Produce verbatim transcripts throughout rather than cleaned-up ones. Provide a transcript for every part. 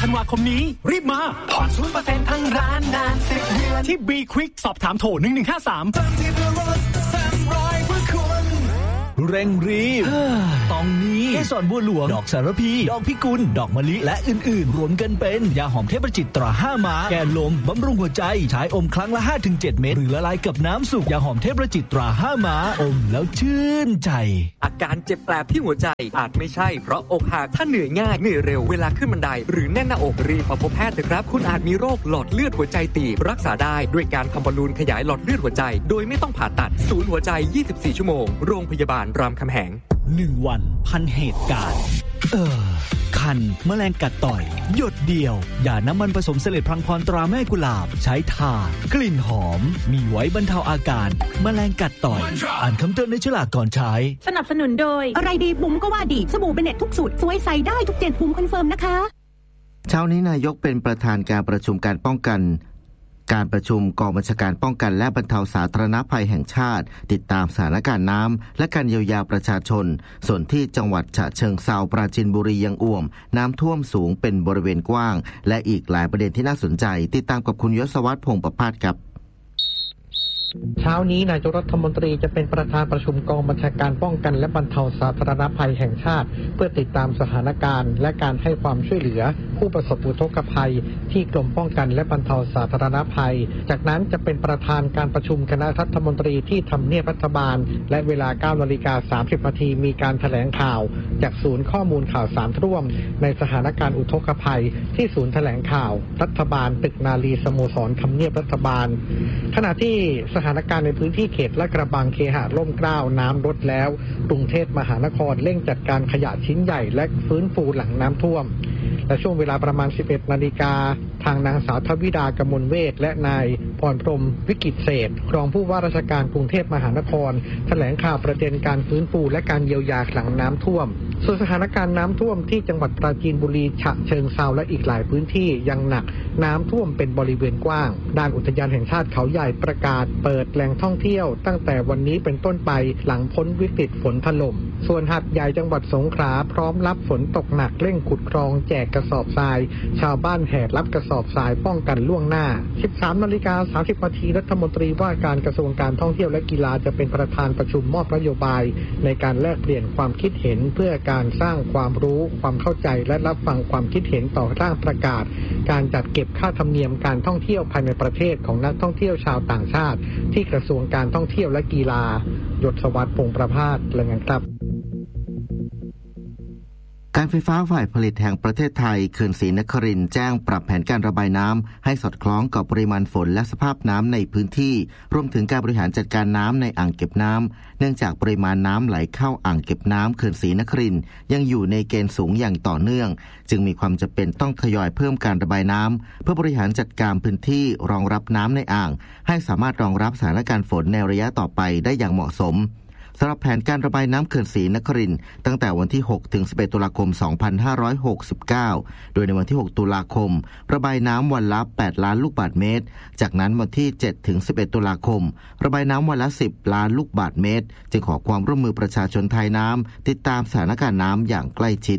ธันวาคมนี้รีบมาผ่อน ศูนย์เปอร์เซ็นต์ ทั้งร้านนานสิบเดือนที่ B Quick สอบถามโทรหนึ่งหนึ่งห้าสามเร่งรีบตองนี้เกสรบัวหลวงดอกสารพีดอกพิกุลดอกมะลิและอื่นๆรวมกันเป็นยาหอมเทพจิตตราห้าม้าแก้ลมบำรุงหัวใจใช้อมครั้งละ ห้าถึงเจ็ด เม็ดหรือละลายกับน้ำสุกยาหอมเทพจิตตราห้าม้าอมแล้วชื่นใจอาการเจ็บแปลบที่หัวใจอาจไม่ใช่เพราะอกหักถ้าเหนื่อยง่ายเหนื่อยเร็วเวลาขึ้นบันไดหรือแน่นหน้าอกรีบมาพบแพทย์เถอะครับคุณอาจมีโรคหลอดเลือดหัวใจตีบรักษาได้ด้วยการทำบอลลูนขยายหลอดเลือดหัวใจโดยไม่ต้องผ่าตัดศูนย์หัวใจยี่สิบสี่ชั่วโมงโรงพยาบาลรามคำแหงหนึ่งวันพันเหตุการณ์เออคันแมลงกัดต่อยหยดเดียวอย่าน้ำมันผสมเสลดพลังพรตราแม่กุหลาบใช้ทากลิ่นหอมมีไว้บรรเทาอาการแมลงกัดต่อยอ่านคำเตือนในฉลากก่อนใช้สนับสนุนโดยอะไรดีบุ๋มก็ว่าดีสบู่เบเน็ตทุกสูตรสวยใสได้ทุกเจนบุ๋มคอนเฟิร์มนะคะเช้านี้นายกเป็นประธานการประชุมการป้องกันการประชุมกองบัญชาการป้องกันและบรรเทาสาธารณภัยแห่งชาติติดตามสถานการณ์น้ำและการเยียวยาประชาชนส่วนที่จังหวัดฉะเชิงเทราปราจีนบุรียังอ่วมน้ำท่วมสูงเป็นบริเวณกว้างและอีกหลายประเด็นที่น่าสนใจติดตามกับคุณยศวัฒน์พงษ์ประภาสครับเช้านี้นายกรัฐมนตรีจะเป็นประธานประชุมกองบัญชาการป้องกันและบรรเทาสาธารณภัยแห่งชาติเพื่อติดตามสถานการณ์และการให้ความช่วยเหลือผู้ประสบอุทกภัยที่กรมป้องกันและบรรเทาสาธารณภัยจากนั้นจะเป็นประธานการประชุมคณะรัฐมนตรีที่ทำเนียบรัฐบาลและเวลา เก้านาฬิกาสามสิบนาทีมีการแถลงข่าวจากศูนย์ข้อมูลข่าวสารร่วมในสถานการณ์อุทกภัยที่ศูนย์แถลงข่าวรัฐบาลตึกนาลีสโมสรทำเนียบรัฐบาลขณะที่สถานการณ์ในพื้นที่เขตลาดกระบังเคหะร่มเกล้าน้ำลดแล้วกรุงเทพมหานครเร่งจัดการขยะชิ้นใหญ่และฟื้นฟูหลังน้ำท่วมและช่วงเวลาประมาณ สิบเอ็ดนาฬิกาทางนางสาวทวิดากมลเวชและนายพรพรหมวิกิตเศรษฐ์รองผู้ว่าราชการกรุงเทพมหานครแถลงข่าวประเด็นการฟื้นฟูและการเยียวยาหลังน้ำท่วมส่วนสถานการณ์น้ำท่วมที่จังหวัดปราจีนบุรีฉะเชิงเทราและอีกหลายพื้นที่ยังหนักน้ำท่วมเป็นบริเวณกว้างด้านอุทยานแห่งชาติเขาใหญ่ประกาศเปิดแหล่งท่องเที่ยวตั้งแต่วันนี้เป็นต้นไปหลังพ้นวิกฤตฝนถล่มส่วนหาดใหญ่จังหวัดสงขลาพร้อมรับฝนตกหนักเร่งขุดคลองแจกกระสอบทรายชาวบ้านแห่รับกระสอบทรายป้องกันล่วงหน้า สิบสามนาฬิกาสามสิบนาทีรัฐมนตรีว่าการกระทรวงการท่องเที่ยวและกีฬาจะเป็นประธานประชุมมอบนโยบายในการแลกเปลี่ยนความคิดเห็นเพื่อการสร้างความรู้ความเข้าใจและรับฟังความคิดเห็นต่อร่างประกาศการจัดเก็บค่าธรรมเนียมการท่องเที่ยวภายในประเทศของนักท่องเที่ยวชาวต่างชาติที่กระทรวงการท่องเที่ยวและกีฬายศวัฒน์พงษ์ประภาสรายงานครับการไฟฟ้าฝ่ายผลิตแห่งประเทศไทยเขื่อนศรีนครินทร์แจ้งปรับแผนการระบายน้ำให้สอดคล้องกับปริมาณฝนและสภาพน้ำในพื้นที่รวมถึงการบริหารจัดการน้ำในอ่างเก็บน้ำเนื่องจากปริมาณน้ำไหลเข้าอ่างเก็บน้ำเขื่อนศรีนครินทร์ยังอยู่ในเกณฑ์สูงอย่างต่อเนื่องจึงมีความจำเป็นต้องทยอยเพิ่มการระบายน้ำเพื่อบริหารจัดการพื้นที่รองรับน้ำในอ่างให้สามารถรองรับสถานการณ์ฝนในระยะต่อไปได้อย่างเหมาะสมสำหรับแผนการระบายน้ำเขื่อนศรีนครินทร์ตั้งแต่วันที่หกถึงสิบเอ็ดตุลาคมสองพันห้าร้อยหกสิบเก้าโดยในวันที่หกตุลาคมระบายน้ำวันละแปดล้านลูกบาศก์เมตรจากนั้นวันที่เจ็ดถึงสิบเอ็ดตุลาคมระบายน้ำวันละสิบล้านลูกบาศก์เมตรจึงขอความร่วมมือประชาชนไทยน้ำติดตามสถานการณ์น้ำอย่างใกล้ชิด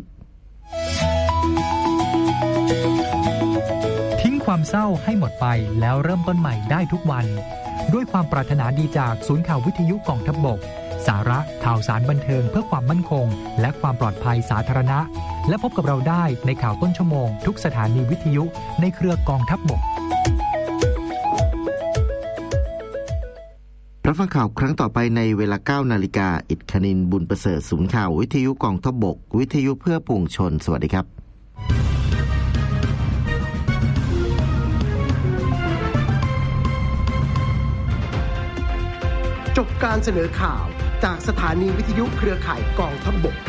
ทิ้งความเศร้าให้หมดไปแล้วเริ่มต้นใหม่ได้ทุกวันด้วยความปรารถนาดีจากศูนย์ข่าววิทยุกองทัพบกสาระข่าวสารบันเทิงเพื่อความมั่นคงและความปลอดภัยสาธารณะและพบกับเราได้ในข่าวต้นชั่วโมงทุกสถานีวิทยุในเครือกองทัพบกรับฟังข่าวครั้งต่อไปในเวลา เก้านาฬิกาอิฐคณินบุญประเสริฐศูนย์ข่าววิทยุกองทัพบกวิทยุเพื่อปวงชนสวัสดีครับจบการเสนอข่าวจากสถานีวิทยุเครือข่ายกองทัพบก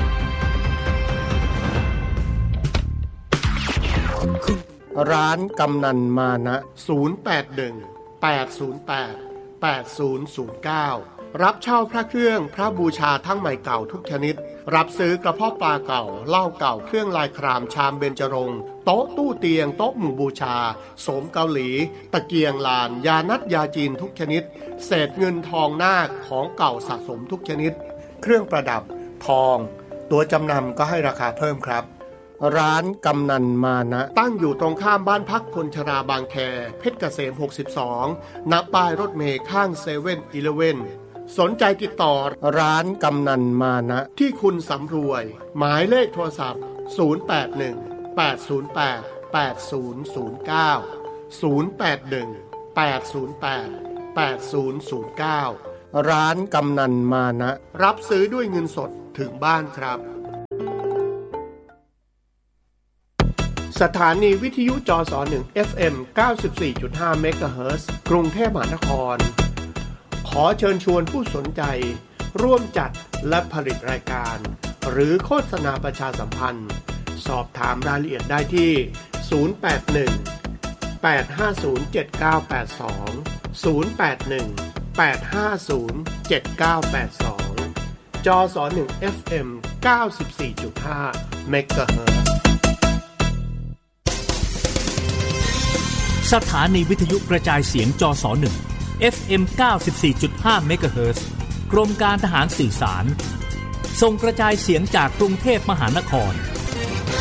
ร้านกำนันมานะศูนย์ แปด หนึ่ง แปด ศูนย์ แปด แปด ศูนย์ ศูนย์ เก้ารับเช่าพระเครื่องพระบูชาทั้งใหม่เก่าทุกชนิดรับซื้อกระเพาะปลาเก่าเหล้าเก่าเครื่องลายครามชามเบญจรงค์โต๊ะตู้เตียงโต๊ะหมู่บูชาโสมเกาหลีตะเกียงลานยานัดยาจีนทุกชนิดเศษเงินทองนาคของเก่าสะสมทุกชนิดเครื่องประดับทองตัวจำนำก็ให้ราคาเพิ่มครับร้านกำนันมานะตั้งอยู่ตรงข้ามบ้านพักคนชราบางแคเพชรเกษมหกสิบสองณป้ายรถเมล์ข้างเซเว่นอีเลฟเว่นสนใจติดต่อร้านกำนันมานะที่คุณสำรวยหมายเลขโทรศัพท์ศูนย์ แปด หนึ่ง แปด ศูนย์ แปด แปด ศูนย์ ศูนย์ เก้า ศูนย์ แปด หนึ่ง แปด ศูนย์ แปด แปด ศูนย์ ศูนย์ เก้าร้านกำนันมานะรับซื้อด้วยเงินสดถึงบ้านครับสถานีวิทยุจสหนึ่ง เอฟ เอ็ม เก้าสิบสี่จุดห้า เมกะเฮิรตซ์ กรุงเทพมหานครขอเชิญชวนผู้สนใจร่วมจัดและผลิตรายการหรือโฆษณาประชาสัมพันธ์สอบถามรายละเอียดได้ที่ศูนย์ แปด หนึ่ง แปด ห้า ศูนย์ เจ็ด เก้า แปด สอง ศูนย์ แปด หนึ่ง แปด ห้า ศูนย์ เจ็ด เก้า แปด สองจสหนึ่ง เอฟ เอ็ม เก้าสิบสี่จุดห้า เมกะเฮิรตซ์สถานีวิทยุกระจายเสียงจสหนึ่ง เอฟ เอ็ม เก้าสิบสี่จุดห้า เมกะเฮิรตซ์ กรมการทหารสื่อสารส่งกระจายเสียงจากกรุงเทพมหานคร